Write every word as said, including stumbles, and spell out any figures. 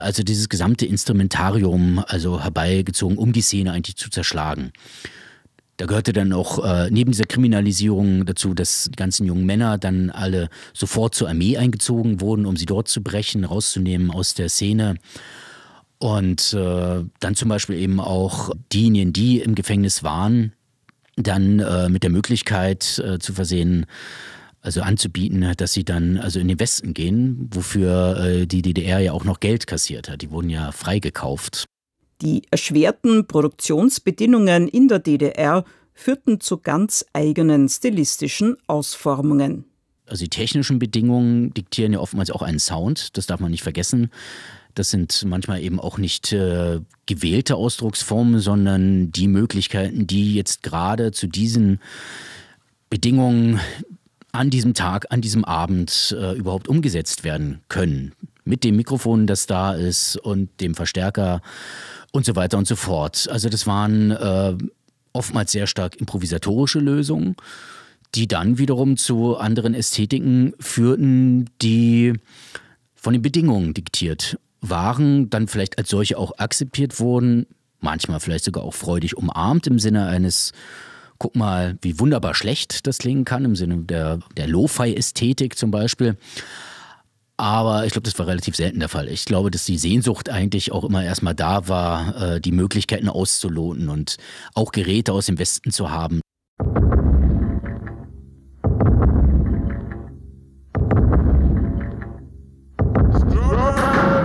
Also dieses gesamte Instrumentarium, also herbeigezogen, um die Szene eigentlich zu zerschlagen. Da gehörte dann auch äh, neben dieser Kriminalisierung dazu, dass die ganzen jungen Männer dann alle sofort zur Armee eingezogen wurden, um sie dort zu brechen, rauszunehmen aus der Szene. Und äh, dann zum Beispiel eben auch diejenigen, die im Gefängnis waren, dann äh, mit der Möglichkeit äh, zu versehen, also anzubieten, dass sie dann also in den Westen gehen, wofür äh, die D D R ja auch noch Geld kassiert hat. Die wurden ja freigekauft. Die erschwerten Produktionsbedingungen in der D D R führten zu ganz eigenen stilistischen Ausformungen. Also die technischen Bedingungen diktieren ja oftmals auch einen Sound, das darf man nicht vergessen. Das sind manchmal eben auch nicht äh, gewählte Ausdrucksformen, sondern die Möglichkeiten, die jetzt gerade zu diesen Bedingungen an diesem Tag, an diesem Abend äh, überhaupt umgesetzt werden können. Mit dem Mikrofon, das da ist und dem Verstärker und so weiter und so fort. Also das waren äh, oftmals sehr stark improvisatorische Lösungen, die dann wiederum zu anderen Ästhetiken führten, die von den Bedingungen diktiert waren, dann vielleicht als solche auch akzeptiert wurden, manchmal vielleicht sogar auch freudig umarmt im Sinne eines guck mal, wie wunderbar schlecht das klingen kann, im Sinne der, der Lo-Fi-Ästhetik zum Beispiel. Aber ich glaube, das war relativ selten der Fall. Ich glaube, dass die Sehnsucht eigentlich auch immer erstmal da war, die Möglichkeiten auszuloten und auch Geräte aus dem Westen zu haben.